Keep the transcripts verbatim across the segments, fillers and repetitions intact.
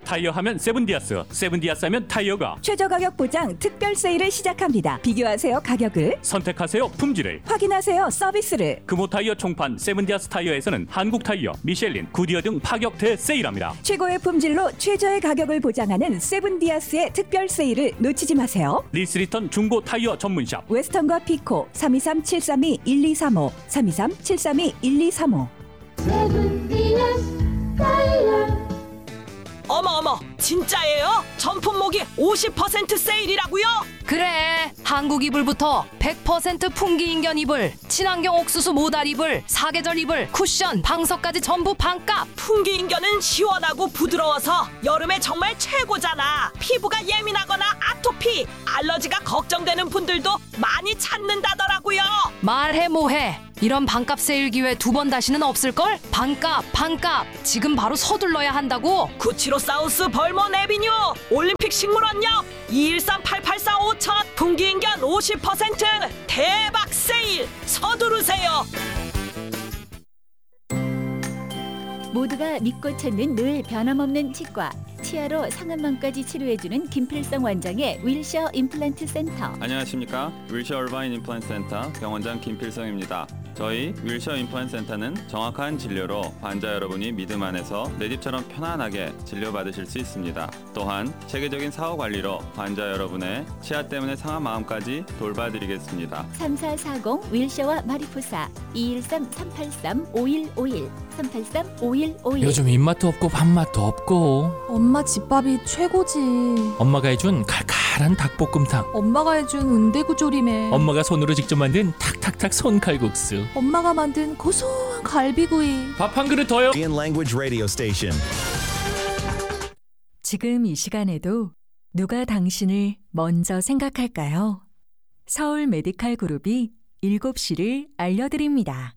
타이어 하면 세븐디아스, 세븐디아스 하면 타이어가 최저 가격 보장 특별 세일을 시작합니다. 비교하세요 가격을, 선택하세요 품질을, 확인하세요 서비스를. 금호 타이어 총판 세븐디아스 타이어에서는 한국 타이어, 미셸린, 구디어 등 파격 대세일합니다. 최고의 품질로 최저의 가격을 보장하는 세븐디아스의 특별 세일을 놓치지 마세요. 리스리턴 중고 타이어 전문샵 웨스턴과 피코 삼이삼 칠삼이 일이삼오 삼이삼 칠삼이 일이삼오. 세븐디아스 타이어. 어머 어머, 진짜예요? 전품목이 오십 퍼센트 세일이라고요? 그래, 한국 이불부터 백 퍼센트 풍기인견 이불, 친환경 옥수수 모달 이불, 사계절 이불, 쿠션, 방석까지 전부 반값. 풍기인견은 시원하고 부드러워서 여름에 정말 최고잖아. 피부가 예민하거나 아토피, 알러지가 걱정되는 분들도 많이 찾는다더라고요. 말해 뭐해, 이런 반값 세일 기회 두 번 다시는 없을걸? 반값 반값, 지금 바로 서둘러야 한다고. 구치로사우스 벌몬 에비뉴 올림픽 식물원역 이일삼 팔팔사오 천 풍기인견 오십 퍼센트 대박 세일, 서두르세요. 모두가 믿고 찾는 늘 변함없는 치과, 치아로 상한망까지 치료해주는 김필성 원장의 윌셔 임플란트 센터. 안녕하십니까, 윌셔 얼바인 임플란트 센터 병원장 김필성입니다. 저희 윌셔 임플란트 센터는 정확한 진료로 환자 여러분이 믿음 안에서 내 집처럼 편안하게 진료받으실 수 있습니다. 또한 체계적인 사후 관리로 환자 여러분의 치아 때문에 상한 마음까지 돌봐드리겠습니다. 삼사사공 윌셔와 마리포사 이일삼 삼팔삼 오일오일 삼팔삼 오일오일. 요즘 입맛도 없고 밥맛도 없고. 엄마 집밥이 최고지. 엄마가 해준 칼칼한 닭볶음탕, 엄마가 해준 은대구조림에 엄마가 손으로 직접 만든 탁탁탁 손칼국수, 엄마가 만든 고소한 갈비구이. 밥 한 그릇 더요. Korean Language Radio Station. 지금 이 시간에도 누가 당신을 먼저 생각할까요? 서울 메디칼 그룹이 일곱 시를 알려드립니다.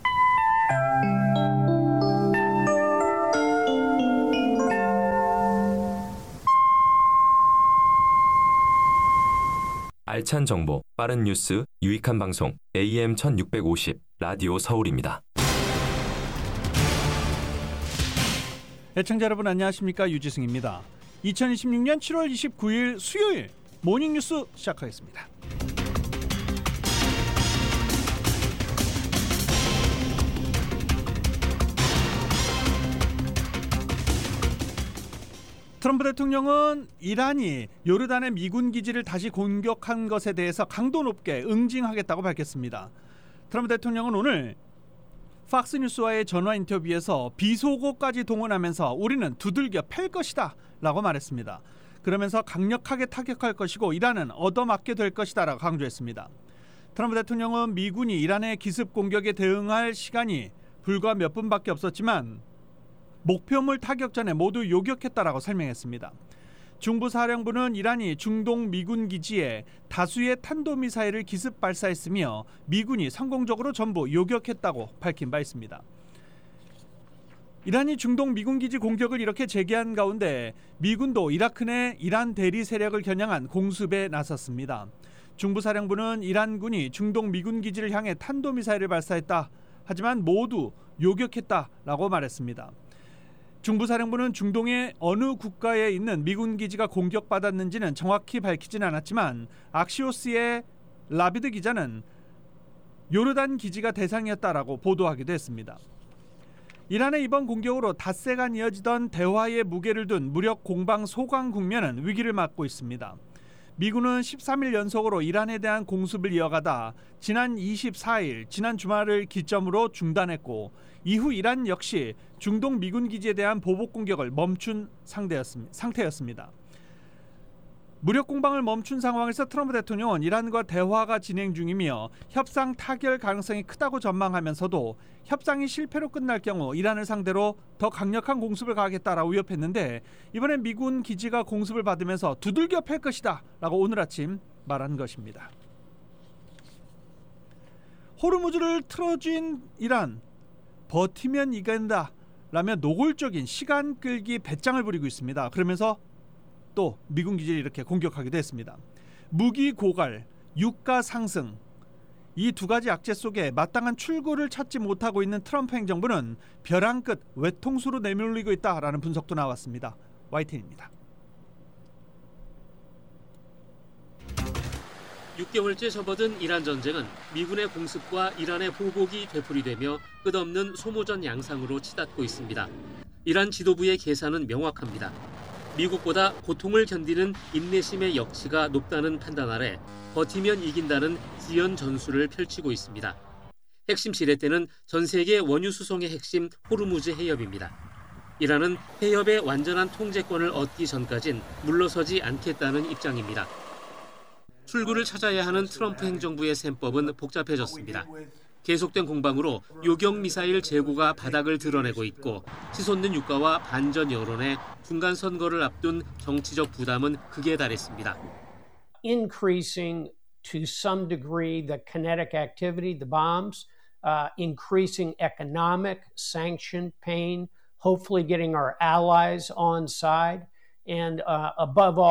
알찬 정보, 빠른 뉴스, 유익한 방송 에이엠 천육백오십 라디오 서울입니다. 애청자 여러분 안녕하십니까, 유지승입니다. 이천이십육 년 칠월 이십구일 수요일 모닝뉴스 시작하겠습니다. 트럼프 대통령은 이란이 요르단의 미군 기지를 다시 공격한 것에 대해서 강도 높게 응징하겠다고 밝혔습니다. 트럼프 대통령은 오늘 팍스뉴스와의 전화 인터뷰에서 비속어까지 동원하면서 우리는 두들겨 팰 것이다 라고 말했습니다. 그러면서 강력하게 타격할 것이고 이란은 얻어맞게 될 것이다 라고 강조했습니다. 트럼프 대통령은 미군이 이란의 기습 공격에 대응할 시간이 불과 몇 분밖에 없었지만 목표물 타격 전에 모두 요격했다라고 설명했습니다. 중부사령부는 이란이 중동 미군 기지에 다수의 탄도미사일을 기습 발사했으며 미군이 성공적으로 전부 요격했다고 밝힌 바 있습니다. 이란이 중동 미군 기지 공격을 이렇게 재개한 가운데 미군도 이라크 내 이란 대리 세력을 겨냥한 공습에 나섰습니다. 중부사령부는 이란군이 중동 미군 기지를 향해 탄도미사일을 발사했다. 하지만 모두 요격했다라고 말했습니다. 중부사령부는 중동의 어느 국가에 있는 미군 기지가 공격받았는지는 정확히 밝히진 않았지만 악시오스의 라비드 기자는 요르단 기지가 대상이었다라고 보도하기도 했습니다. 이란의 이번 공격으로 닷새간 이어지던 대화의 무게를 둔 무력 공방 소강 국면은 위기를 맞고 있습니다. 미군은 십삼일 연속으로 이란에 대한 공습을 이어가다 지난 이십사일 지난 주말을 기점으로 중단했고 이후 이란 역시 중동 미군 기지에 대한 보복 공격을 멈춘 상태였습니다. 무력 공방을 멈춘 상황에서 트럼프 대통령은 이란과 대화가 진행 중이며 협상 타결 가능성이 크다고 전망하면서도 협상이 실패로 끝날 경우 이란을 상대로 더 강력한 공습을 가하겠다라고 위협했는데 이번엔 미군 기지가 공습을 받으면서 두들겨 팰 것이다 라고 오늘 아침 말한 것입니다. 호르무즈를 틀어쥔 이란, 버티면 이긴다 라며 노골적인 시간 끌기 배짱을 부리고 있습니다. 그러면서 또 미군 기지를 이렇게 공격하기도 했습니다. 무기 고갈, 유가 상승, 이 두 가지 악재 속에 마땅한 출구를 찾지 못하고 있는 트럼프 행정부는 벼랑 끝 외통수로 내몰리고 있다라는 분석도 나왔습니다. 와이티엔입니다. 육 개월째 접어든 이란 전쟁은 미군의 공습과 이란의 보복이 되풀이되며 끝없는 소모전 양상으로 치닫고 있습니다. 이란 지도부의 계산은 명확합니다. 미국보다 고통을 견디는 인내심의 역치가 높다는 판단 아래 버티면 이긴다는 지연 전술을 펼치고 있습니다. 핵심 지렛대는 전 세계 원유 수송의 핵심 호르무즈 해협입니다. 이란은 해협의 완전한 통제권을 얻기 전까진 물러서지 않겠다는 입장입니다. 출구를 찾아야 하는 트럼프 행정부의 셈법은 복잡해졌습니다. 계속된 공방으로 요격 미사일 재고가 바닥을 드러내고 있고 치솟는 유가와 반전 여론에 중간 선거를 앞둔 정치적 부담은 극에 달했습니다. Increasing to some degree the kinetic activity, the bombs, uh, increasing economic sanction pain, hopefully getting our allies on side, and uh, above all